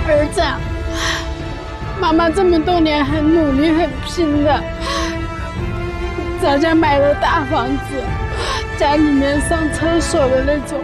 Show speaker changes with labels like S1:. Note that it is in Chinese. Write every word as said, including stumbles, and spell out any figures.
S1: 儿子，妈妈这么多年很努力很拼的，咱家买了大房子，家里面上厕所的那种